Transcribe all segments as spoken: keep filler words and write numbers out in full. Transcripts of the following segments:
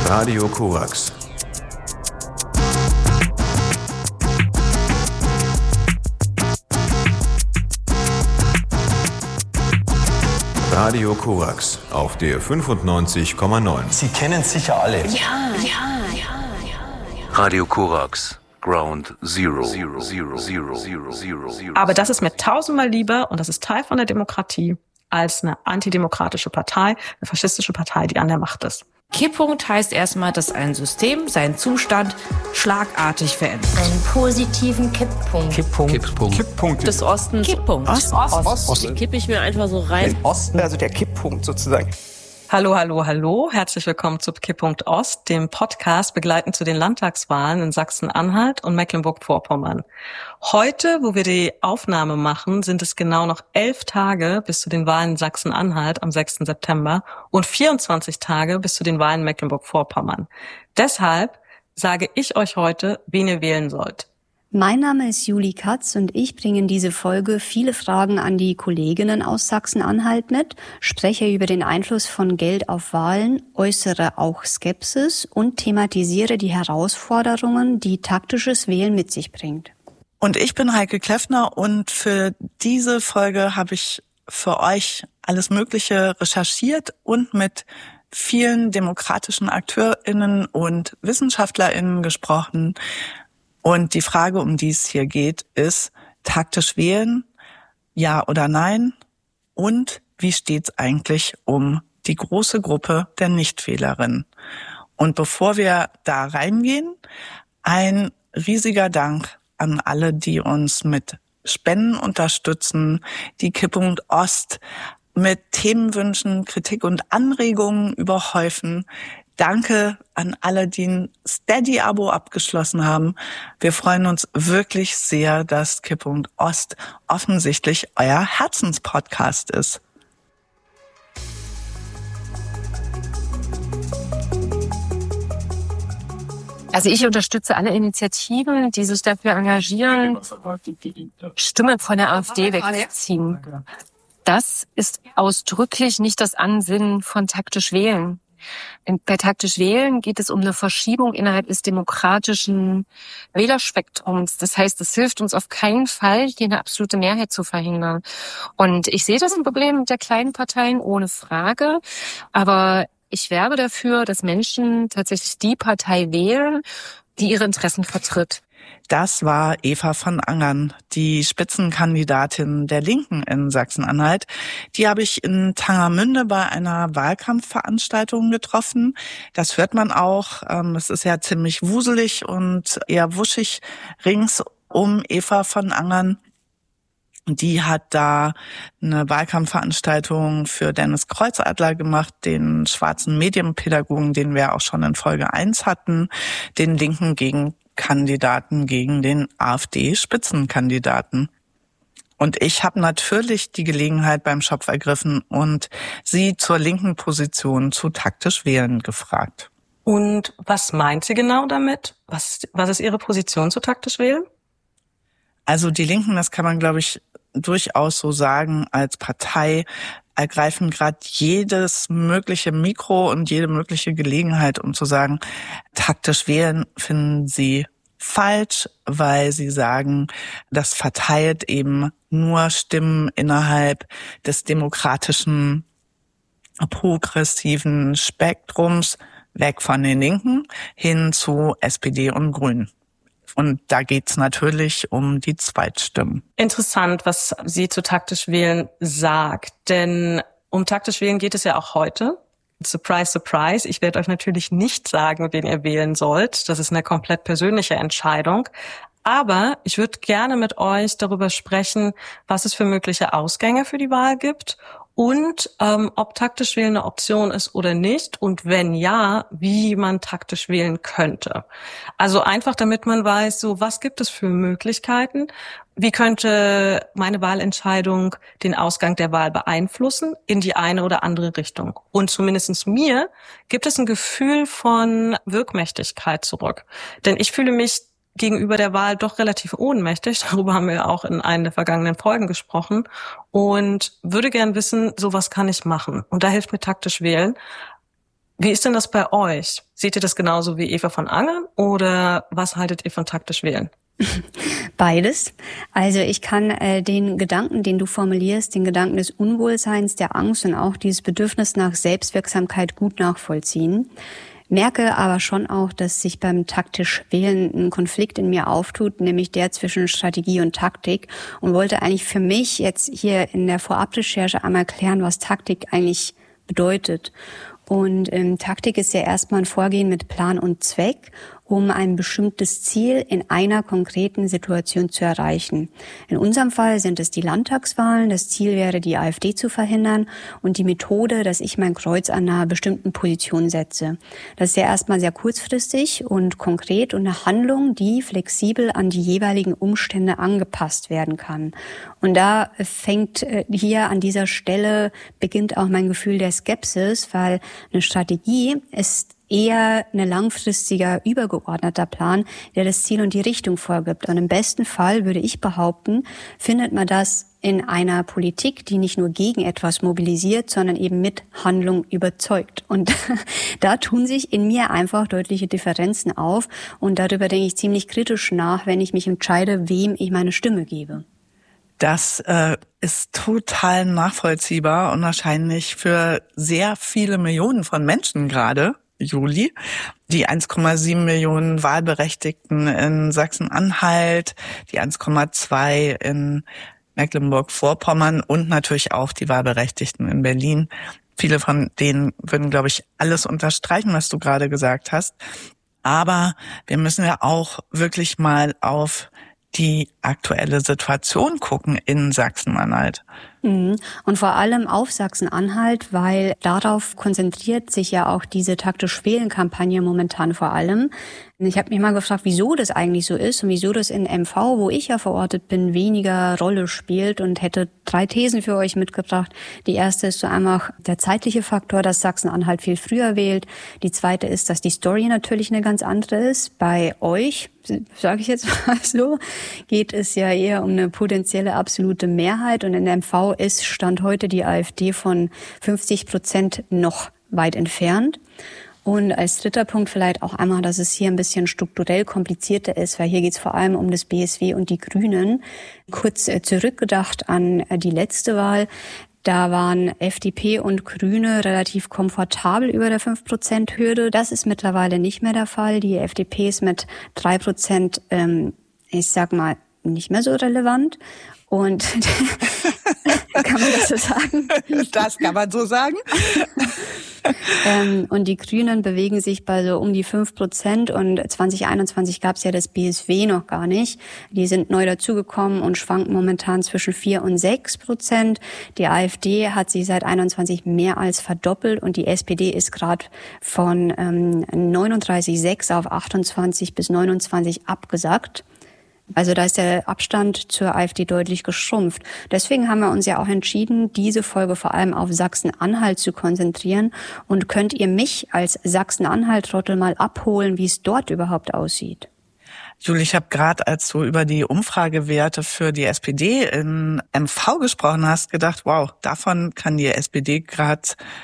Radio Korax. Radio Korax auf der fünfundneunzig Komma neun. Sie kennen sicher alle. Ja, ja, ja, ja. Radio Korax, Ground Zero. Zero, Zero, Zero, Zero, Zero, Zero. Aber das ist mir tausendmal lieber und das ist Teil von der Demokratie als eine antidemokratische Partei, eine faschistische Partei, die an der Macht ist. Kipppunkt heißt erstmal, dass ein System seinen Zustand schlagartig verändert. Einen positiven Kipppunkt. Kipppunkt. Kipppunkt. Kipppunkt. Des Ostens. Kipppunkt. Ost, Ost. Ost. Ost. Die kippe ich mir einfach so rein. Den Osten, also der Kipppunkt sozusagen. Hallo, hallo, hallo. Herzlich willkommen zu Kipppunkt Ost, dem Podcast begleitend zu den Landtagswahlen in Sachsen-Anhalt und Mecklenburg-Vorpommern. Heute, wo wir die Aufnahme machen, sind es genau noch elf Tage bis zu den Wahlen in Sachsen-Anhalt am sechsten September und vierundzwanzig Tage bis zu den Wahlen in Mecklenburg-Vorpommern. Deshalb sage ich euch heute, wen ihr wählen sollt. Mein Name ist Julie Katz und ich bringe in diese Folge viele Fragen an die Kolleginnen aus Sachsen-Anhalt mit, spreche über den Einfluss von Geld auf Wahlen, äußere auch Skepsis und thematisiere die Herausforderungen, die taktisches Wählen mit sich bringt. Und ich bin Heike Kleffner und für diese Folge habe ich für euch alles Mögliche recherchiert und mit vielen demokratischen AkteurInnen und WissenschaftlerInnen gesprochen. Und die Frage, um die es hier geht, ist taktisch wählen, ja oder nein? Und wie steht's eigentlich um die große Gruppe der Nichtwählerinnen? Und bevor wir da reingehen, ein riesiger Dank an alle, die uns mit Spenden unterstützen, die Kipppunkt Ost mit Themenwünschen, Kritik und Anregungen überhäufen. Danke an alle, die ein Steady-Abo abgeschlossen haben. Wir freuen uns wirklich sehr, dass Kipppunkt Ost offensichtlich euer Herzenspodcast ist. Also ich unterstütze alle Initiativen, die sich dafür engagieren, Stimmen von der AfD wegzuziehen. Das ist ausdrücklich nicht das Ansinnen von taktisch wählen. Bei taktisch wählen geht es um eine Verschiebung innerhalb des demokratischen Wählerspektrums. Das heißt, es hilft uns auf keinen Fall, hier eine absolute Mehrheit zu verhindern. Und ich sehe das ein Problem mit der kleinen Parteien, ohne Frage. Aber ich werbe dafür, dass Menschen tatsächlich die Partei wählen, die ihre Interessen vertritt. Das war Eva von Angern, die Spitzenkandidatin der Linken in Sachsen-Anhalt. Die habe ich in Tangermünde bei einer Wahlkampfveranstaltung getroffen. Das hört man auch. Es ist ja ziemlich wuselig und eher wuschig rings um Eva von Angern. Die hat da eine Wahlkampfveranstaltung für Dennis Kreuzadler gemacht, den schwarzen Medienpädagogen, den wir auch schon in Folge eins hatten, den linken Gegenkandidaten gegen den AfD-Spitzenkandidaten. Und ich habe natürlich die Gelegenheit beim Schopf ergriffen und sie zur linken Position zu taktisch wählen gefragt. Und was meint sie genau damit? Was, was ist ihre Position zu taktisch wählen? Also die Linken, das kann man, glaube ich, durchaus so sagen, als Partei ergreifen gerade jedes mögliche Mikro und jede mögliche Gelegenheit, um zu sagen, taktisch wählen finden sie falsch, weil sie sagen, das verteilt eben nur Stimmen innerhalb des demokratischen, progressiven Spektrums weg von den Linken hin zu S P D und Grünen. Und da geht's natürlich um die Zweitstimmen. Interessant, was sie zu taktisch wählen sagt. Denn um taktisch wählen geht es ja auch heute. Surprise, surprise. Ich werde euch natürlich nicht sagen, wen ihr wählen sollt. Das ist eine komplett persönliche Entscheidung. Aber ich würde gerne mit euch darüber sprechen, was es für mögliche Ausgänge für die Wahl gibt und ähm, ob taktisch wählen eine Option ist oder nicht und wenn ja, wie man taktisch wählen könnte. Also einfach, damit man weiß, so was gibt es für Möglichkeiten, wie könnte meine Wahlentscheidung den Ausgang der Wahl beeinflussen in die eine oder andere Richtung. Und zumindest mir gibt es ein Gefühl von Wirkmächtigkeit zurück. Denn ich fühle mich gegenüber der Wahl doch relativ ohnmächtig. Darüber haben wir auch in einer der vergangenen Folgen gesprochen und würde gern wissen, so was kann ich machen. Und da hilft mir taktisch wählen. Wie ist denn das bei euch? Seht ihr das genauso wie Eva von Angern oder was haltet ihr von taktisch wählen? Beides. Also ich kann äh, den Gedanken, den du formulierst, den Gedanken des Unwohlseins, der Angst und auch dieses Bedürfnis nach Selbstwirksamkeit gut nachvollziehen. Merke aber schon auch, dass sich beim taktisch Wählen ein Konflikt in mir auftut, nämlich der zwischen Strategie und Taktik, und wollte eigentlich für mich jetzt hier in der Vorabrecherche einmal klären, was Taktik eigentlich bedeutet. Und ähm, Taktik ist ja erstmal ein Vorgehen mit Plan und Zweck, um ein bestimmtes Ziel in einer konkreten Situation zu erreichen. In unserem Fall sind es die Landtagswahlen. Das Ziel wäre, die AfD zu verhindern, und die Methode, dass ich mein Kreuz an einer bestimmten Position setze. Das ist ja erstmal sehr kurzfristig und konkret und eine Handlung, die flexibel an die jeweiligen Umstände angepasst werden kann. Und da fängt hier an dieser Stelle, beginnt auch mein Gefühl der Skepsis, weil eine Strategie ist eher ein langfristiger, übergeordneter Plan, der das Ziel und die Richtung vorgibt. Und im besten Fall, würde ich behaupten, findet man das in einer Politik, die nicht nur gegen etwas mobilisiert, sondern eben mit Handlung überzeugt. Und da tun sich in mir einfach deutliche Differenzen auf. Und darüber denke ich ziemlich kritisch nach, wenn ich mich entscheide, wem ich meine Stimme gebe. Das äh, ist total nachvollziehbar und wahrscheinlich für sehr viele Millionen von Menschen gerade, Juli, die eins Komma sieben Millionen Wahlberechtigten in Sachsen-Anhalt, die eins Komma zwei in Mecklenburg-Vorpommern und natürlich auch die Wahlberechtigten in Berlin. Viele von denen würden, glaube ich, alles unterstreichen, was du gerade gesagt hast. Aber wir müssen ja auch wirklich mal auf die aktuelle Situation gucken in Sachsen-Anhalt. Und vor allem auf Sachsen-Anhalt, weil darauf konzentriert sich ja auch diese taktisch-wählen-Kampagne momentan vor allem. Ich habe mich mal gefragt, wieso das eigentlich so ist und wieso das in M V, wo ich ja verortet bin, weniger Rolle spielt, und hätte drei Thesen für euch mitgebracht. Die erste ist so einfach der zeitliche Faktor, dass Sachsen-Anhalt viel früher wählt. Die zweite ist, dass die Story natürlich eine ganz andere ist. Bei euch, sage ich jetzt mal so, geht es ja eher um eine potenzielle absolute Mehrheit, und in M V ist Stand heute die AfD von fünfzig Prozent noch weit entfernt. Und als dritter Punkt vielleicht auch einmal, dass es hier ein bisschen strukturell komplizierter ist, weil hier geht es vor allem um das B S W und die Grünen. Kurz zurückgedacht an die letzte Wahl. Da waren F D P und Grüne relativ komfortabel über der fünf Prozent Hürde. Das ist mittlerweile nicht mehr der Fall. Die F D P ist mit drei Prozent, ähm, ich sag mal, nicht mehr so relevant. Und kann man das so sagen? Das kann man so sagen. ähm, und die Grünen bewegen sich bei so um die fünf Prozent, und zwanzig einundzwanzig gab es ja das B S W noch gar nicht. Die sind neu dazugekommen und schwanken momentan zwischen vier und sechs Prozent. Die AfD hat sich seit einundzwanzig mehr als verdoppelt, und die S P D ist gerade von ähm, neununddreißig Komma sechs auf achtundzwanzig bis neunundzwanzig abgesackt. Also da ist der Abstand zur AfD deutlich geschrumpft. Deswegen haben wir uns ja auch entschieden, diese Folge vor allem auf Sachsen-Anhalt zu konzentrieren. Und könnt ihr mich als Sachsen-Anhalt-Trottel mal abholen, wie es dort überhaupt aussieht? Juli, ich habe gerade, als du über die Umfragewerte für die S P D in M V gesprochen hast, gedacht, wow, davon kann die S P D gerade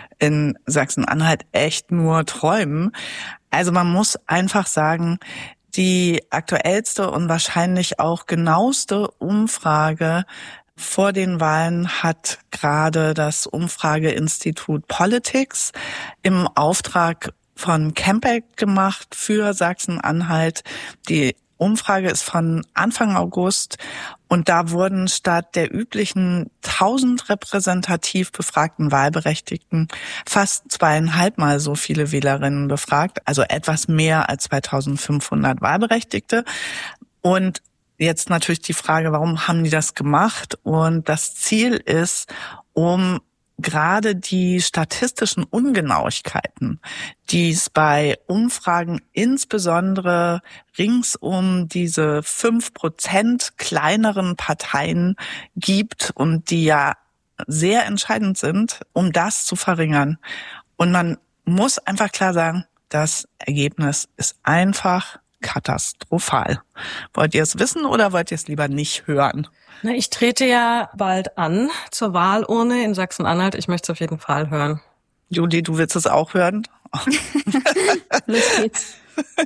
in Sachsen-Anhalt echt nur träumen. Also man muss einfach sagen, die aktuellste und wahrscheinlich auch genaueste Umfrage vor den Wahlen hat gerade das Umfrageinstitut Politics im Auftrag von Campact gemacht für Sachsen-Anhalt. Die Umfrage ist von Anfang August, und da wurden statt der üblichen tausend repräsentativ befragten Wahlberechtigten fast zweieinhalb Mal so viele Wählerinnen befragt, also etwas mehr als zweitausendfünfhundert Wahlberechtigte. Und jetzt natürlich die Frage, warum haben die das gemacht? Und das Ziel ist, um gerade die statistischen Ungenauigkeiten, die es bei Umfragen insbesondere rings um diese fünf Prozent kleineren Parteien gibt und die ja sehr entscheidend sind, um das zu verringern. Und man muss einfach klar sagen, das Ergebnis ist einfach katastrophal. Wollt ihr es wissen oder wollt ihr es lieber nicht hören? Na, ich trete ja bald an zur Wahlurne in Sachsen-Anhalt. Ich möchte es auf jeden Fall hören. Juli, du willst es auch hören? Los geht's.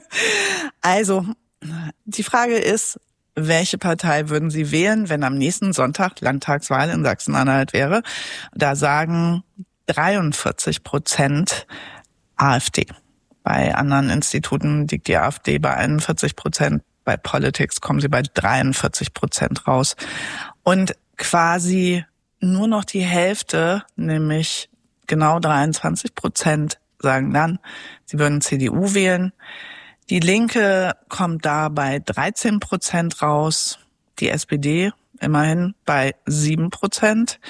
Also, die Frage ist, welche Partei würden Sie wählen, wenn am nächsten Sonntag Landtagswahl in Sachsen-Anhalt wäre? Da sagen dreiundvierzig Prozent AfD. Bei anderen Instituten liegt die AfD bei einundvierzig Prozent. Bei Politics kommen sie bei dreiundvierzig Prozent raus. Und quasi nur noch die Hälfte, nämlich genau dreiundzwanzig Prozent, sagen dann, sie würden C D U wählen. Die Linke kommt da bei dreizehn Prozent raus, die S P D immerhin bei sieben Prozent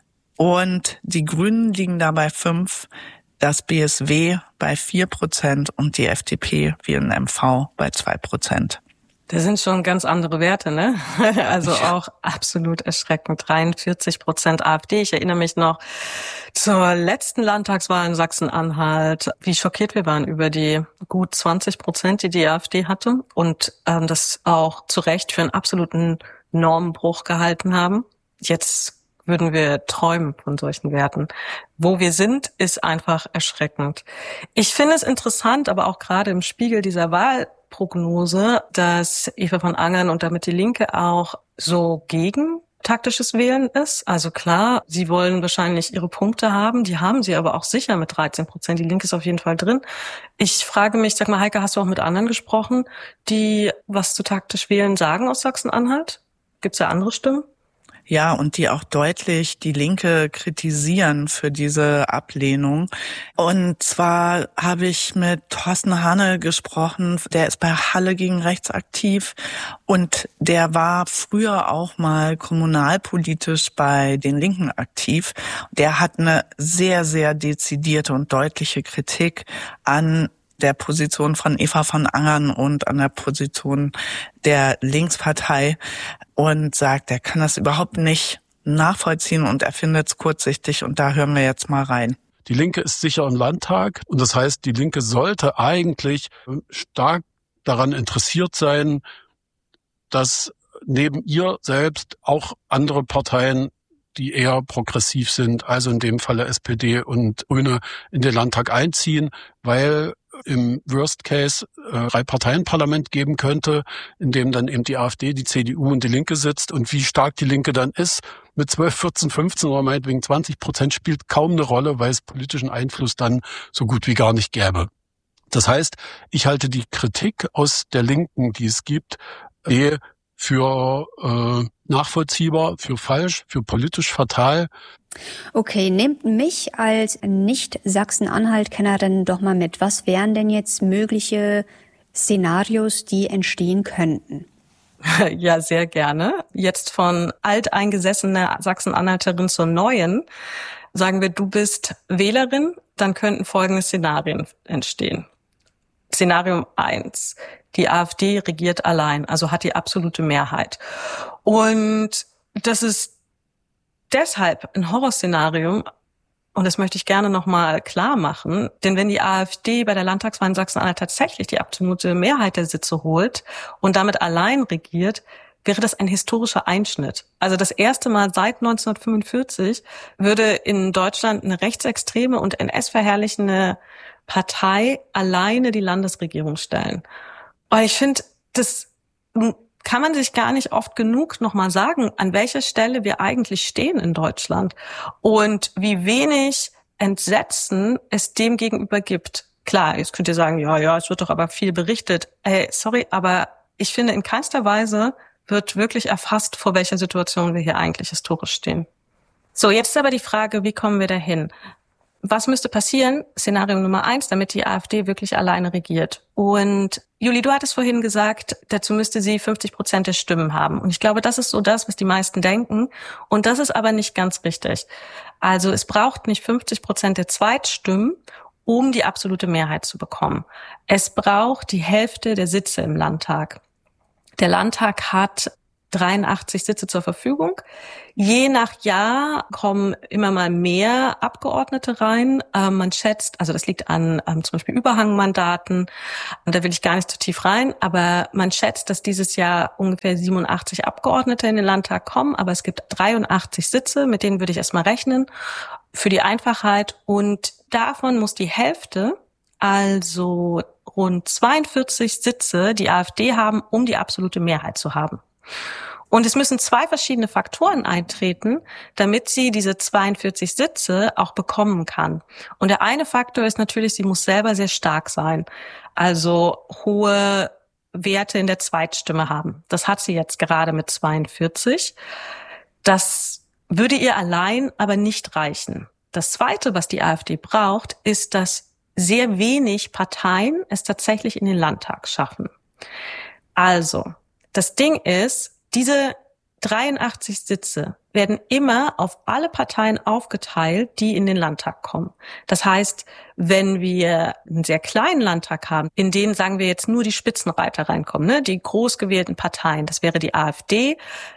und die Grünen liegen da bei fünf, das B S W bei vier Prozent und die F D P wie in M V bei zwei Prozent. Das sind schon ganz andere Werte, ne? Also auch absolut erschreckend. dreiundvierzig Prozent AfD. Ich erinnere mich noch zur letzten Landtagswahl in Sachsen-Anhalt, wie schockiert wir waren über die gut zwanzig Prozent, die die AfD hatte und ähm, das auch zu Recht für einen absoluten Normenbruch gehalten haben. Jetzt würden wir träumen von solchen Werten. Wo wir sind, ist einfach erschreckend. Ich finde es interessant, aber auch gerade im Spiegel dieser Wahlprognose, dass Eva von Angern und damit die Linke auch so gegen taktisches Wählen ist. Also klar, sie wollen wahrscheinlich ihre Punkte haben, die haben sie aber auch sicher mit dreizehn Prozent. Die Linke ist auf jeden Fall drin. Ich frage mich, sag mal, Heike, hast du auch mit anderen gesprochen, die was zu taktisch Wählen sagen aus Sachsen-Anhalt? Gibt's da andere Stimmen? Ja, und die auch deutlich die Linke kritisieren für diese Ablehnung. Und zwar habe ich mit Thorsten Hahne gesprochen, der ist bei Halle gegen Rechts aktiv und der war früher auch mal kommunalpolitisch bei den Linken aktiv. Der hat eine sehr, sehr dezidierte und deutliche Kritik an der Position von Eva von Angern und an der Position der Linkspartei und sagt, er kann das überhaupt nicht nachvollziehen und er findet es kurzsichtig und da hören wir jetzt mal rein. Die Linke ist sicher im Landtag und das heißt, die Linke sollte eigentlich stark daran interessiert sein, dass neben ihr selbst auch andere Parteien, die eher progressiv sind, also in dem Falle S P D und Grüne, in den Landtag einziehen, weil im Worst Case äh, drei Parteienparlament geben könnte, in dem dann eben die AfD, die C D U und die Linke sitzt. Und wie stark die Linke dann ist, mit zwölf, vierzehn, fünfzehn oder meinetwegen zwanzig Prozent spielt kaum eine Rolle, weil es politischen Einfluss dann so gut wie gar nicht gäbe. Das heißt, ich halte die Kritik aus der Linken, die es gibt, eh für äh, nachvollziehbar, für falsch, für politisch fatal. Okay, nehmt mich als Nicht-Sachsen-Anhalt-Kennerin doch mal mit. Was wären denn jetzt mögliche Szenarios, die entstehen könnten? Ja, sehr gerne. Jetzt von alteingesessener Sachsen-Anhalterin zur neuen. Sagen wir, du bist Wählerin, dann könnten folgende Szenarien entstehen. Szenario eins. Die AfD regiert allein, also hat die absolute Mehrheit. Und das ist deshalb ein Horrorszenario, und das möchte ich gerne nochmal klar machen, denn wenn die AfD bei der Landtagswahl in Sachsen-Anhalt tatsächlich die absolute Mehrheit der Sitze holt und damit allein regiert, wäre das ein historischer Einschnitt. Also das erste Mal seit neunzehnhundertfünfundvierzig würde in Deutschland eine rechtsextreme und N S-verherrlichende Partei alleine die Landesregierung stellen. Und ich finde, das kann man sich gar nicht oft genug nochmal sagen, an welcher Stelle wir eigentlich stehen in Deutschland und wie wenig Entsetzen es dem gegenüber gibt. Klar, jetzt könnt ihr sagen, ja, ja, es wird doch aber viel berichtet. Hey, sorry, aber ich finde, in keinster Weise wird wirklich erfasst, vor welcher Situation wir hier eigentlich historisch stehen. So, jetzt ist aber die Frage, wie kommen wir dahin? Was müsste passieren? Szenario Nummer eins, damit die AfD wirklich alleine regiert. Und Juli, du hattest vorhin gesagt, dazu müsste sie fünfzig Prozent der Stimmen haben. Und ich glaube, das ist so das, was die meisten denken. Und das ist aber nicht ganz richtig. Also es braucht nicht fünfzig Prozent der Zweitstimmen, um die absolute Mehrheit zu bekommen. Es braucht die Hälfte der Sitze im Landtag. Der Landtag hat dreiundachtzig Sitze zur Verfügung. Je nach Jahr kommen immer mal mehr Abgeordnete rein. Ähm, man schätzt, also das liegt an ähm, zum Beispiel Überhangmandaten, und da will ich gar nicht zu tief rein, aber man schätzt, dass dieses Jahr ungefähr siebenundachtzig Abgeordnete in den Landtag kommen, aber es gibt dreiundachtzig Sitze, mit denen würde ich erstmal rechnen, für die Einfachheit, und davon muss die Hälfte also rund zweiundvierzig Sitze die AfD haben, um die absolute Mehrheit zu haben. Und es müssen zwei verschiedene Faktoren eintreten, damit sie diese zweiundvierzig Sitze auch bekommen kann. Und der eine Faktor ist natürlich, sie muss selber sehr stark sein, also hohe Werte in der Zweitstimme haben. Das hat sie jetzt gerade mit zweiundvierzig. Das würde ihr allein aber nicht reichen. Das Zweite, was die AfD braucht, ist, dass sehr wenig Parteien es tatsächlich in den Landtag schaffen. Also, das Ding ist, diese dreiundachtzig Sitze werden immer auf alle Parteien aufgeteilt, die in den Landtag kommen. Das heißt, wenn wir einen sehr kleinen Landtag haben, in den, sagen wir jetzt, nur die Spitzenreiter reinkommen, ne, die groß gewählten Parteien, das wäre die AfD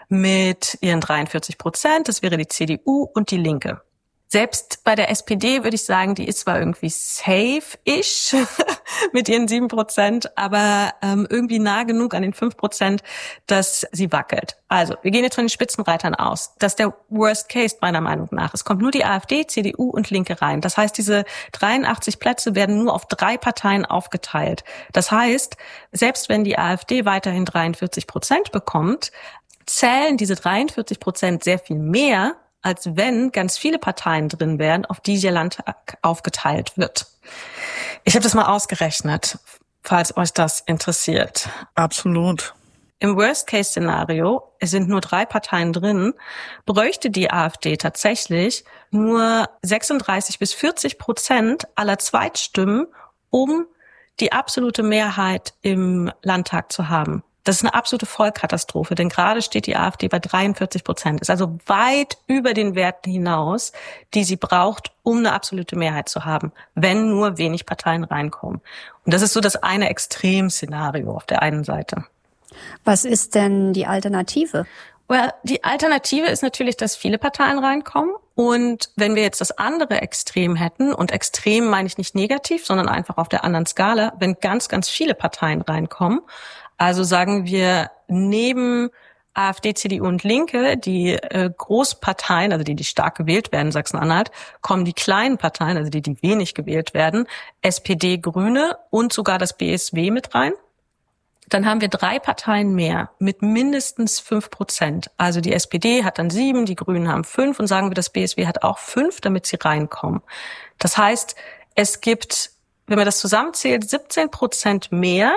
mit ihren dreiundvierzig Prozent, das wäre die C D U und die Linke. Selbst bei der S P D würde ich sagen, die ist zwar irgendwie safe-ish mit ihren sieben Prozent, aber ähm, irgendwie nah genug an den fünf Prozent, dass sie wackelt. Also, wir gehen jetzt von den Spitzenreitern aus. Das ist der Worst Case meiner Meinung nach. Es kommt nur die AfD, C D U und Linke rein. Das heißt, diese dreiundachtzig Plätze werden nur auf drei Parteien aufgeteilt. Das heißt, selbst wenn die AfD weiterhin dreiundvierzig Prozent bekommt, zählen diese dreiundvierzig Prozent sehr viel mehr, als wenn ganz viele Parteien drin wären, auf die der Landtag aufgeteilt wird. Ich habe das mal ausgerechnet, falls euch das interessiert. Absolut. Im Worst-Case-Szenario, es sind nur drei Parteien drin, bräuchte die AfD tatsächlich nur sechsunddreißig bis vierzig Prozent aller Zweitstimmen, um die absolute Mehrheit im Landtag zu haben. Das ist eine absolute Vollkatastrophe, denn gerade steht die AfD bei dreiundvierzig Prozent. Ist also weit über den Werten hinaus, die sie braucht, um eine absolute Mehrheit zu haben, wenn nur wenig Parteien reinkommen. Und das ist so das eine Extremszenario auf der einen Seite. Was ist denn die Alternative? Well, die Alternative ist natürlich, dass viele Parteien reinkommen. Und wenn wir jetzt das andere Extrem hätten, und Extrem meine ich nicht negativ, sondern einfach auf der anderen Skala, wenn ganz, ganz viele Parteien reinkommen, also sagen wir, neben AfD, C D U und Linke, die äh, Großparteien, also die, die stark gewählt werden in Sachsen-Anhalt, kommen die kleinen Parteien, also die, die wenig gewählt werden, S P D, Grüne und sogar das B S W mit rein. Dann haben wir drei Parteien mehr mit mindestens fünf Prozent. Also die S P D hat dann sieben, die Grünen haben fünf und sagen wir, das B S W hat auch fünf, damit sie reinkommen. Das heißt, es gibt, wenn man das zusammenzählt, siebzehn Prozent mehr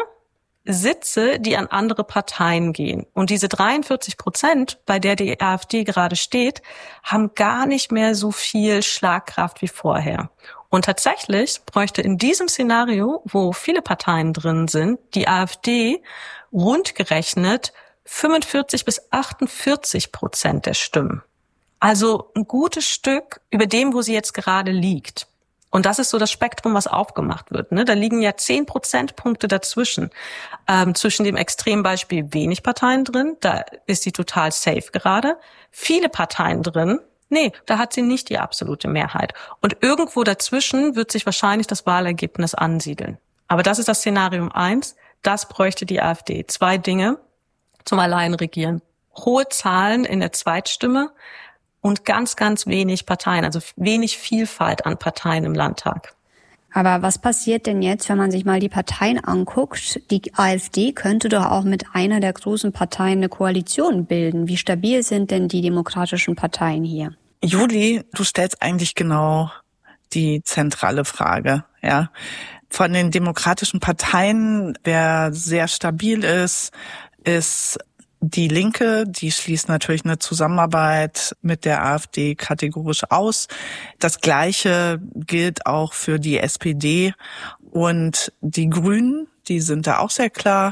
Sitze, die an andere Parteien gehen. Und diese dreiundvierzig Prozent, bei der die AfD gerade steht, haben gar nicht mehr so viel Schlagkraft wie vorher. Und tatsächlich bräuchte in diesem Szenario, wo viele Parteien drin sind, die AfD rundgerechnet fünfundvierzig bis achtundvierzig Prozent der Stimmen. Also ein gutes Stück über dem, wo sie jetzt gerade liegt. Und das ist so das Spektrum, was aufgemacht wird. Ne? Da liegen ja zehn Prozentpunkte dazwischen. Ähm, zwischen dem Extrembeispiel wenig Parteien drin, da ist sie total safe gerade. Viele Parteien drin, nee, da hat sie nicht die absolute Mehrheit. Und irgendwo dazwischen wird sich wahrscheinlich das Wahlergebnis ansiedeln. Aber das ist das Szenario eins. Das bräuchte die AfD. Zwei Dinge zum Alleinregieren. Hohe Zahlen in der Zweitstimme und ganz, ganz wenig Parteien, also wenig Vielfalt an Parteien im Landtag. Aber was passiert denn jetzt, wenn man sich mal die Parteien anguckt? Die AfD könnte doch auch mit einer der großen Parteien eine Koalition bilden. Wie stabil sind denn die demokratischen Parteien hier? Juli, du stellst eigentlich genau die zentrale Frage, ja. Von den demokratischen Parteien, wer sehr stabil ist, ist die Linke, die schließt natürlich eine Zusammenarbeit mit der AfD kategorisch aus. Das Gleiche gilt auch für die S P D und die Grünen, die sind da auch sehr klar.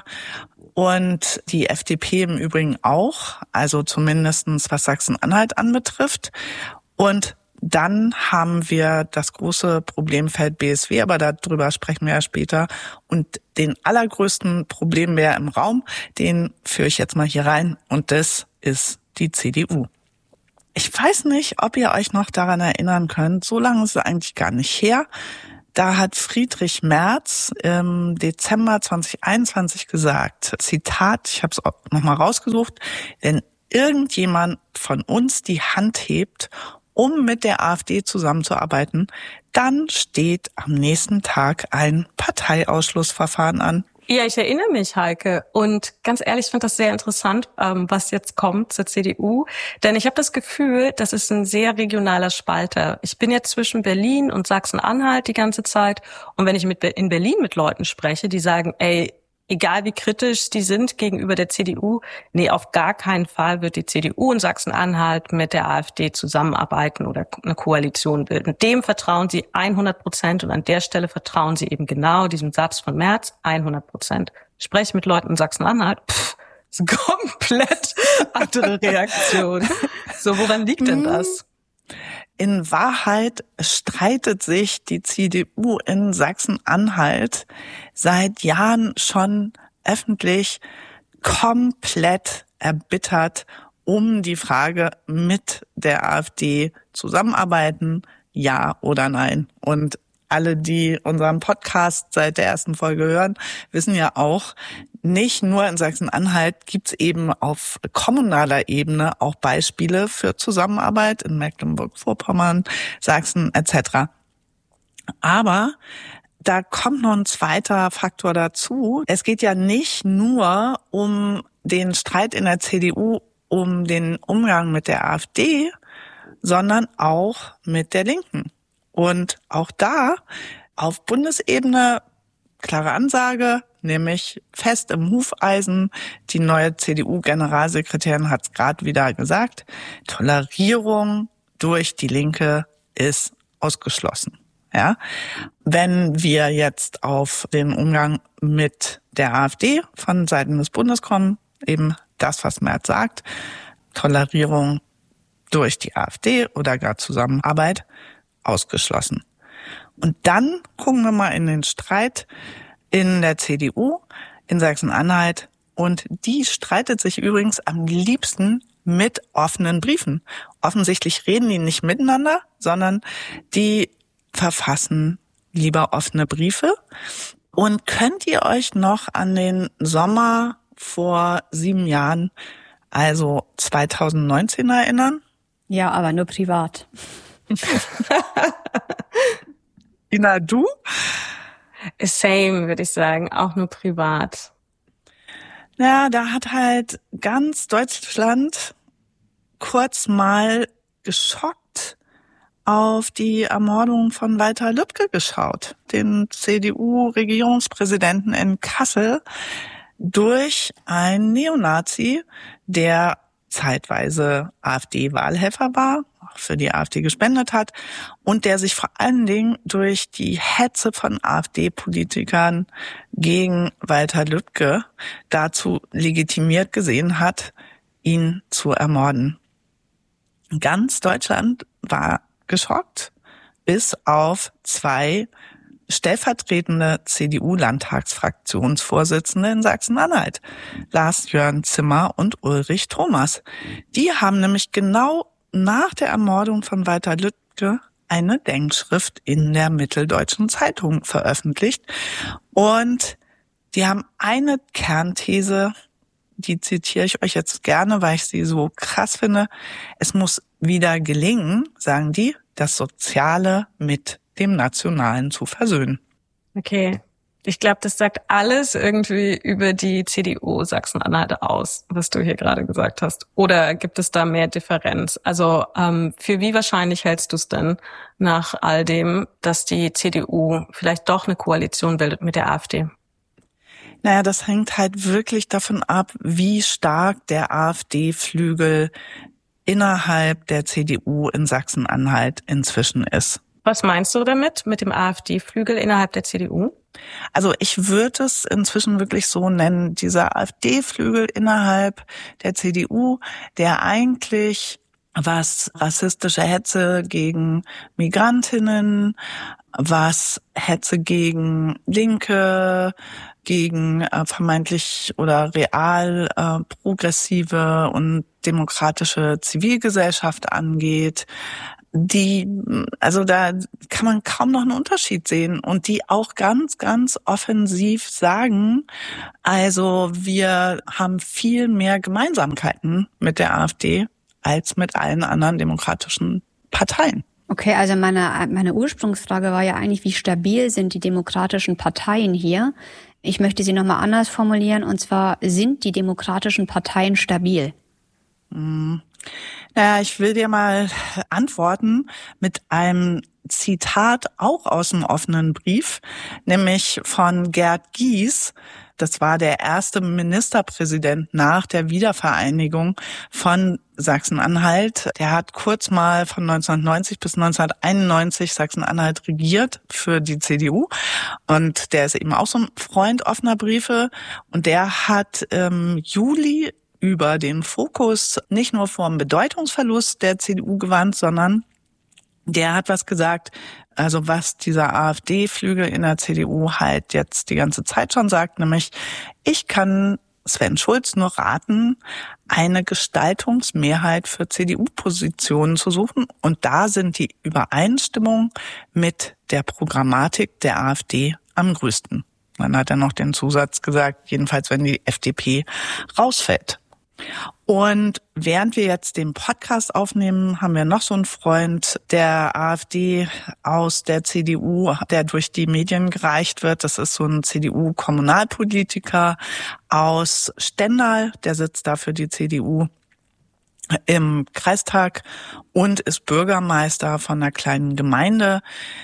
Und die F D P im Übrigen auch, also zumindestens was Sachsen-Anhalt anbetrifft. Und dann haben wir das große Problemfeld B S W, aber darüber sprechen wir ja später. Und den allergrößten Problembär im Raum, den führe ich jetzt mal hier rein. Und das ist die C D U. Ich weiß nicht, ob ihr euch noch daran erinnern könnt. So lange ist es eigentlich gar nicht her. Da hat Friedrich Merz im Dezember zwanzig einundzwanzig gesagt, Zitat, ich habe es nochmal rausgesucht, wenn irgendjemand von uns die Hand hebt, um mit der AfD zusammenzuarbeiten, dann steht am nächsten Tag ein Parteiausschlussverfahren an. Ja, ich erinnere mich, Heike. Und ganz ehrlich, ich finde das sehr interessant, ähm, was jetzt kommt zur C D U. Denn ich habe das Gefühl, das ist ein sehr regionaler Spalter. Ich bin jetzt zwischen Berlin und Sachsen-Anhalt die ganze Zeit. Und wenn ich mit in Berlin mit Leuten spreche, die sagen, ey, egal wie kritisch die sind gegenüber der C D U, nee, auf gar keinen Fall wird die C D U in Sachsen-Anhalt mit der AfD zusammenarbeiten oder eine Koalition bilden. Dem vertrauen sie hundert Prozent und an der Stelle vertrauen sie eben genau diesem Satz von Merz hundert Prozent. Spreche mit Leuten in Sachsen-Anhalt, pff, ist eine komplett andere Reaktion. So, woran liegt denn das? In Wahrheit streitet sich die C D U in Sachsen-Anhalt seit Jahren schon öffentlich komplett erbittert um die Frage, mit der AfD zusammenarbeiten, ja oder nein. Und alle, die unseren Podcast seit der ersten Folge hören, wissen ja auch, nicht nur in Sachsen-Anhalt gibt's eben auf kommunaler Ebene auch Beispiele für Zusammenarbeit in Mecklenburg-Vorpommern, Sachsen et cetera. Aber da kommt noch ein zweiter Faktor dazu. Es geht ja nicht nur um den Streit in der C D U, um den Umgang mit der AfD, sondern auch mit der Linken. Und auch da auf Bundesebene klare Ansage, nämlich fest im Hufeisen. Die neue C D U-Generalsekretärin hat es gerade wieder gesagt. Tolerierung durch die Linke ist ausgeschlossen. Ja, wenn wir jetzt auf den Umgang mit der AfD von Seiten des Bundes kommen, eben das, was Merz sagt, Tolerierung durch die AfD oder gar Zusammenarbeit ausgeschlossen. Und dann gucken wir mal in den Streit in der C D U in Sachsen-Anhalt. Und die streitet sich übrigens am liebsten mit offenen Briefen. Offensichtlich reden die nicht miteinander, sondern die verfassen lieber offene Briefe. Und könnt ihr euch noch an den Sommer vor sieben Jahren, also zweitausendneunzehn, erinnern? Ja, aber nur privat. Ina, du? Same, würde ich sagen, auch nur privat. Ja, da hat halt ganz Deutschland kurz mal geschockt auf die Ermordung von Walter Lübcke geschaut, den C D U-Regierungspräsidenten in Kassel, durch einen Neonazi, der zeitweise AfD-Wahlhelfer war, auch für die AfD gespendet hat und der sich vor allen Dingen durch die Hetze von AfD-Politikern gegen Walter Lübcke dazu legitimiert gesehen hat, ihn zu ermorden. Ganz Deutschland war geschockt, bis auf zwei stellvertretende C D U-Landtagsfraktionsvorsitzende in Sachsen-Anhalt, Lars-Jörn Zimmer und Ulrich Thomas. Die haben nämlich genau nach der Ermordung von Walter Lübcke eine Denkschrift in der Mitteldeutschen Zeitung veröffentlicht. Und die haben eine Kernthese, die zitiere ich euch jetzt gerne, weil ich sie so krass finde. Es muss wieder gelingen, sagen die, das Soziale mit dem Nationalen zu versöhnen. Okay. Ich glaube, das sagt alles irgendwie über die C D U Sachsen-Anhalt aus, was du hier gerade gesagt hast. Oder gibt es da mehr Differenz? Also ähm, für wie wahrscheinlich hältst du es denn nach all dem, dass die C D U vielleicht doch eine Koalition bildet mit der AfD? Naja, das hängt halt wirklich davon ab, wie stark der AfD-Flügel innerhalb der C D U in Sachsen-Anhalt inzwischen ist. Was meinst du damit, mit dem AfD-Flügel innerhalb der C D U? Also ich würde es inzwischen wirklich so nennen, dieser AfD-Flügel innerhalb der C D U, der eigentlich, was rassistische Hetze gegen Migrantinnen, was Hetze gegen Linke, gegen äh, vermeintlich oder real äh, progressive und demokratische Zivilgesellschaft angeht, die, also da kann man kaum noch einen Unterschied sehen und die auch ganz, ganz offensiv sagen, also wir haben viel mehr Gemeinsamkeiten mit der AfD als mit allen anderen demokratischen Parteien. Okay, also meine, meine Ursprungsfrage war ja eigentlich, wie stabil sind die demokratischen Parteien hier? Ich möchte sie nochmal anders formulieren, und zwar, sind die demokratischen Parteien stabil? Hm. Naja, ich will dir mal antworten mit einem Zitat auch aus dem offenen Brief, nämlich von Gerd Gies. Das war der erste Ministerpräsident nach der Wiedervereinigung von Sachsen-Anhalt. Der hat kurz mal von neunzehnhundertneunzig bis neunzehnhunderteinundneunzig Sachsen-Anhalt regiert für die C D U. Und der ist eben auch so ein Freund offener Briefe. Und der hat im Juli über den Fokus nicht nur vom Bedeutungsverlust der C D U gewarnt, sondern der hat was gesagt, also was dieser AfD-Flügel in der C D U halt jetzt die ganze Zeit schon sagt, nämlich, ich kann Sven Schulz nur raten, eine Gestaltungsmehrheit für C D U-Positionen zu suchen. Und da sind die Übereinstimmungen mit der Programmatik der AfD am größten. Dann hat er noch den Zusatz gesagt, jedenfalls wenn die F D P rausfällt. Und während wir jetzt den Podcast aufnehmen, haben wir noch so einen Freund der AfD aus der C D U, der durch die Medien gereicht wird. Das ist so ein C D U-Kommunalpolitiker aus Stendal, der sitzt da für die C D U im Kreistag und ist Bürgermeister von einer kleinen Gemeinde.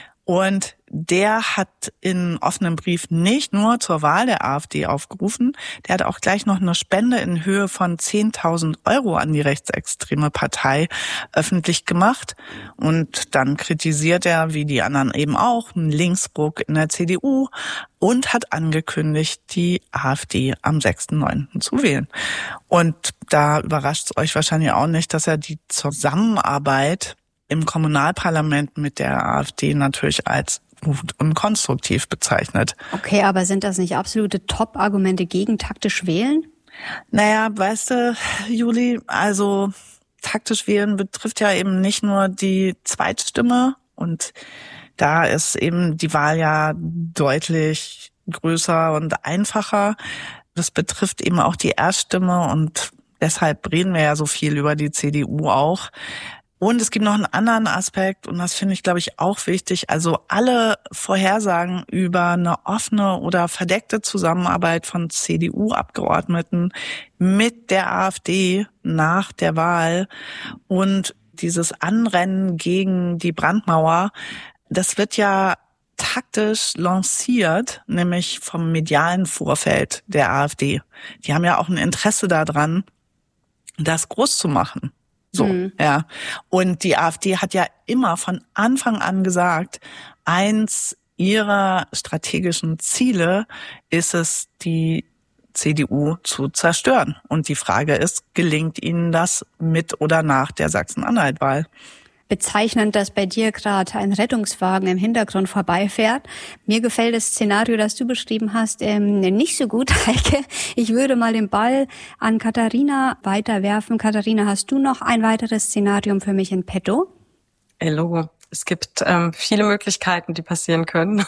Und der hat in offenem Brief nicht nur zur Wahl der AfD aufgerufen, der hat auch gleich noch eine Spende in Höhe von zehntausend Euro an die rechtsextreme Partei öffentlich gemacht. Und dann kritisiert er, wie die anderen eben auch, einen Linksruck in der C D U und hat angekündigt, die AfD am sechsten neunten zu wählen. Und da überrascht es euch wahrscheinlich auch nicht, dass er die Zusammenarbeit im Kommunalparlament mit der AfD natürlich als gut und konstruktiv bezeichnet. Okay, aber sind das nicht absolute Top-Argumente gegen taktisch wählen? Naja, weißt du, Juli, also taktisch wählen betrifft ja eben nicht nur die Zweitstimme, und da ist eben die Wahl ja deutlich größer und einfacher. Das betrifft eben auch die Erststimme, und deshalb reden wir ja so viel über die C D U auch. Und es gibt noch einen anderen Aspekt, und das finde ich, glaube ich, auch wichtig. Also alle Vorhersagen über eine offene oder verdeckte Zusammenarbeit von C D U-Abgeordneten mit der AfD nach der Wahl und dieses Anrennen gegen die Brandmauer, das wird ja taktisch lanciert, nämlich vom medialen Vorfeld der AfD. Die haben ja auch ein Interesse daran, das groß zu machen. So, mhm. ja. Und die AfD hat ja immer von Anfang an gesagt, eins ihrer strategischen Ziele ist es, die C D U zu zerstören. Und die Frage ist, gelingt ihnen das mit oder nach der Sachsen-Anhalt-Wahl? Bezeichnend, dass bei dir gerade ein Rettungswagen im Hintergrund vorbeifährt. Mir gefällt das Szenario, das du beschrieben hast, ähm, nicht so gut, Heike. Ich würde mal den Ball an Katharina weiterwerfen. Katharina, hast du noch ein weiteres Szenario für mich in petto? Hello. Es gibt ähm, viele Möglichkeiten, die passieren können,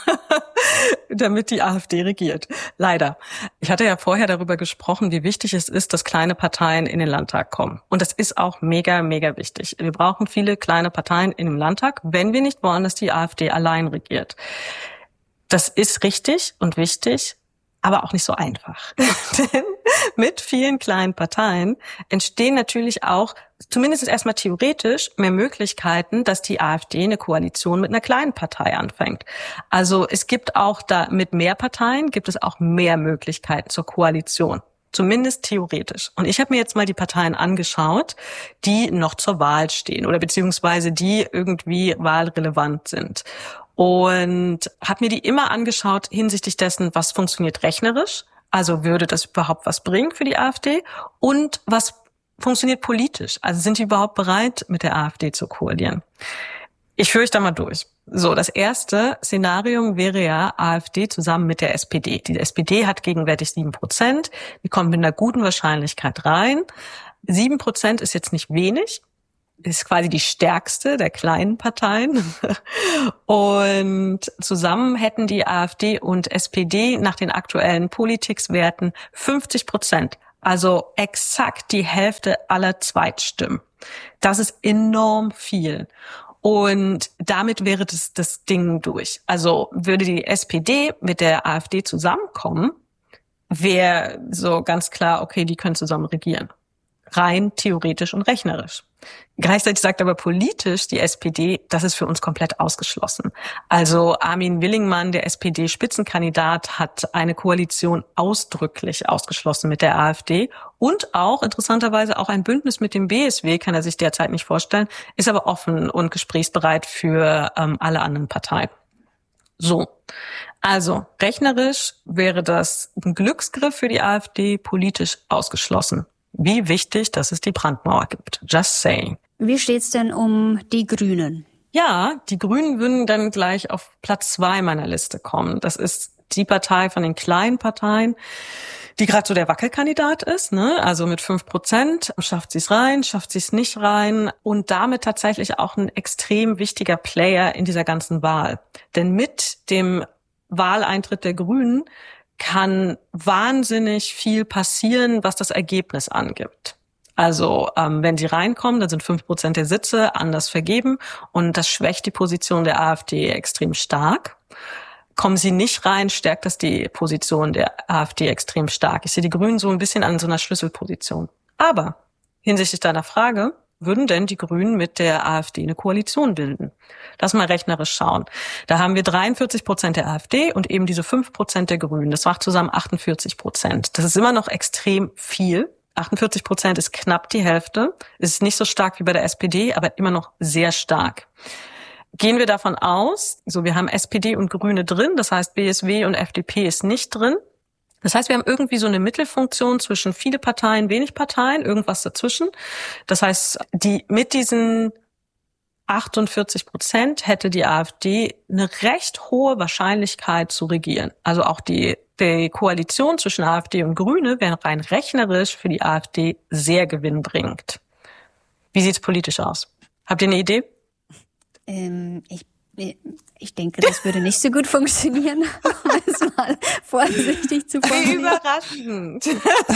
damit die AfD regiert. Leider. Ich hatte ja vorher darüber gesprochen, wie wichtig es ist, dass kleine Parteien in den Landtag kommen. Und das ist auch mega, mega wichtig. Wir brauchen viele kleine Parteien in dem Landtag, wenn wir nicht wollen, dass die AfD allein regiert. Das ist richtig und wichtig, aber auch nicht so einfach. Denn mit vielen kleinen Parteien entstehen natürlich auch, zumindest erstmal theoretisch, mehr Möglichkeiten, dass die AfD eine Koalition mit einer kleinen Partei anfängt. Also es gibt auch da mit mehr Parteien, gibt es auch mehr Möglichkeiten zur Koalition. Zumindest theoretisch. Und ich habe mir jetzt mal die Parteien angeschaut, die noch zur Wahl stehen oder beziehungsweise die irgendwie wahlrelevant sind. Und habe mir die immer angeschaut hinsichtlich dessen, was funktioniert rechnerisch, also würde das überhaupt was bringen für die AfD, und was funktioniert politisch, also sind die überhaupt bereit, mit der AfD zu koalieren. Ich führe euch da mal durch. So, das erste Szenario wäre ja AfD zusammen mit der S P D. Die S P D hat gegenwärtig sieben Prozent, die kommt mit einer guten Wahrscheinlichkeit rein. Sieben Prozent ist jetzt nicht wenig, ist quasi die stärkste der kleinen Parteien. Und zusammen hätten die AfD und S P D nach den aktuellen Politikswerten fünfzig Prozent. Also exakt die Hälfte aller Zweitstimmen. Das ist enorm viel. Und damit wäre das, das Ding durch. Also würde die S P D mit der AfD zusammenkommen, wäre so ganz klar, okay, die können zusammen regieren. Rein theoretisch und rechnerisch. Gleichzeitig sagt aber politisch die S P D, das ist für uns komplett ausgeschlossen. Also Armin Willingmann, der S P D-Spitzenkandidat, hat eine Koalition ausdrücklich ausgeschlossen mit der AfD und auch interessanterweise auch ein Bündnis mit dem B S W kann er sich derzeit nicht vorstellen, ist aber offen und gesprächsbereit für ähm, alle anderen Parteien. So, also rechnerisch wäre das ein Glücksgriff für die AfD, politisch ausgeschlossen. Wie wichtig, dass es die Brandmauer gibt. Just saying. Wie steht's denn um die Grünen? Ja, die Grünen würden dann gleich auf Platz zwei meiner Liste kommen. Das ist die Partei von den kleinen Parteien, die gerade so der Wackelkandidat ist, ne? Also mit fünf Prozent schafft sie es rein, schafft sie es nicht rein und damit tatsächlich auch ein extrem wichtiger Player in dieser ganzen Wahl. Denn mit dem Wahleintritt der Grünen kann wahnsinnig viel passieren, was das Ergebnis angibt. Also ähm, wenn sie reinkommen, dann sind fünf Prozent der Sitze anders vergeben und das schwächt die Position der AfD extrem stark. Kommen sie nicht rein, stärkt das die Position der AfD extrem stark. Ich sehe die Grünen so ein bisschen an so einer Schlüsselposition. Aber hinsichtlich deiner Frage, würden denn die Grünen mit der AfD eine Koalition bilden? Lass mal rechnerisch schauen. Da haben wir dreiundvierzig Prozent der AfD und eben diese fünf Prozent der Grünen. Das macht zusammen achtundvierzig Prozent. Das ist immer noch extrem viel. achtundvierzig Prozent ist knapp die Hälfte. Ist nicht so stark wie bei der S P D, aber immer noch sehr stark. Gehen wir davon aus, so wir haben S P D und Grüne drin, das heißt B S W und F D P ist nicht drin. Das heißt, wir haben irgendwie so eine Mittelfunktion zwischen viele Parteien, wenig Parteien, irgendwas dazwischen. Das heißt, die mit diesen achtundvierzig Prozent hätte die AfD eine recht hohe Wahrscheinlichkeit zu regieren. Also auch die, die Koalition zwischen AfD und Grüne wäre rein rechnerisch für die AfD sehr gewinnbringend. Wie sieht's politisch aus? Habt ihr eine Idee? Ähm, ich Ich denke, das würde nicht so gut funktionieren, um es mal vorsichtig zu formulieren. Überraschend.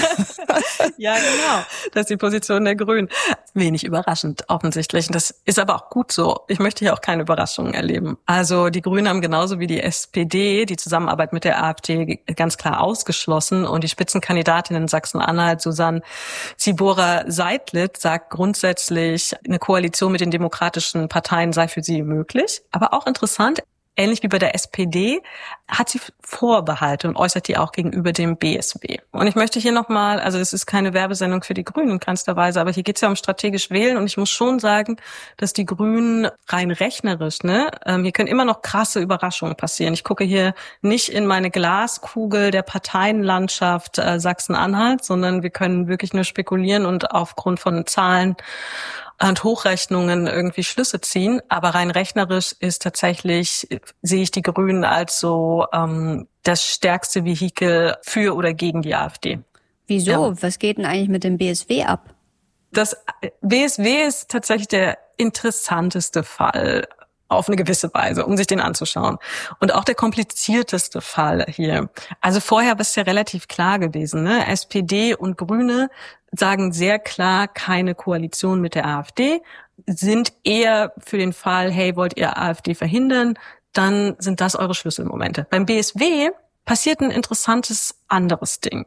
Ja, genau. Das ist die Position der Grünen. Wenig überraschend, offensichtlich. Und das ist aber auch gut so. Ich möchte hier auch keine Überraschungen erleben. Also die Grünen haben genauso wie die S P D die Zusammenarbeit mit der AfD ganz klar ausgeschlossen. Und die Spitzenkandidatin in Sachsen-Anhalt, Susanne Zibora-Seidlitz, sagt grundsätzlich, eine Koalition mit den demokratischen Parteien sei für sie möglich. Aber auch interessant, ähnlich wie bei der S P D, hat sie Vorbehalte und äußert die auch gegenüber dem B S W. Und ich möchte hier nochmal, also es ist keine Werbesendung für die Grünen in keinster Weise, aber hier geht es ja um strategisch wählen und ich muss schon sagen, dass die Grünen rein rechnerisch, ne, ähm, hier können immer noch krasse Überraschungen passieren. Ich gucke hier nicht in meine Glaskugel der Parteienlandschaft äh, Sachsen-Anhalt, sondern wir können wirklich nur spekulieren und aufgrund von Zahlen und Hochrechnungen irgendwie Schlüsse ziehen. Aber rein rechnerisch ist tatsächlich, sehe ich die Grünen als so ähm, das stärkste Vehikel für oder gegen die AfD. Wieso? Ja. Was geht denn eigentlich mit dem B S W ab? Das B S W ist tatsächlich der interessanteste Fall auf eine gewisse Weise, um sich den anzuschauen. Und auch der komplizierteste Fall hier. Also vorher war es ja relativ klar gewesen, ne? S P D und Grüne sagen sehr klar keine Koalition mit der AfD, sind eher für den Fall, hey, wollt ihr AfD verhindern, dann sind das eure Schlüsselmomente. Beim B S W passiert ein interessantes anderes Ding.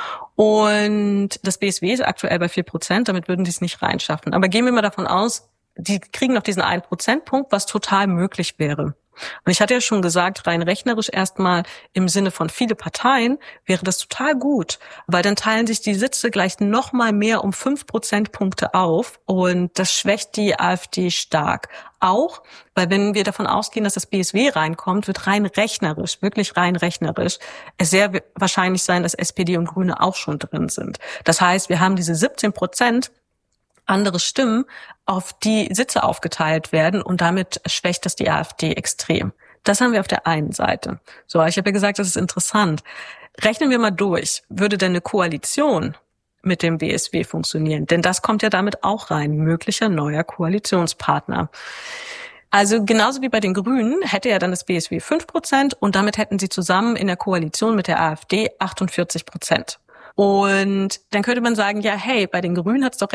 Und das B S W ist aktuell bei vier Prozent, damit würden die es nicht reinschaffen. Aber gehen wir mal davon aus, die kriegen noch diesen einen Prozentpunkt, was total möglich wäre. Und ich hatte ja schon gesagt, rein rechnerisch erstmal im Sinne von viele Parteien wäre das total gut, weil dann teilen sich die Sitze gleich noch mal mehr um fünf Prozentpunkte auf und das schwächt die AfD stark. Auch, weil wenn wir davon ausgehen, dass das B S W reinkommt, wird rein rechnerisch, wirklich rein rechnerisch, es sehr wahrscheinlich sein, dass S P D und Grüne auch schon drin sind. Das heißt, wir haben diese siebzehn Prozent andere Stimmen, auf die Sitze aufgeteilt werden und damit schwächt das die AfD extrem. Das haben wir auf der einen Seite. So, ich habe ja gesagt, das ist interessant. Rechnen wir mal durch. Würde denn eine Koalition mit dem B S W funktionieren? Denn das kommt ja damit auch rein, möglicher neuer Koalitionspartner. Also genauso wie bei den Grünen hätte ja dann das B S W fünf Prozent und damit hätten sie zusammen in der Koalition mit der AfD achtundvierzig Prozent. Und dann könnte man sagen, ja, hey, bei den Grünen hat es doch